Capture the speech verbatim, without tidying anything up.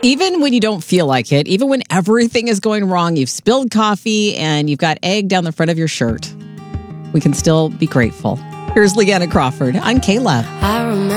Even when you don't feel like it, even when everything is going wrong, you've spilled coffee and you've got egg down the front of your shirt, we can still be grateful. Here's Leanna Crawford. I'm Kayla. I remember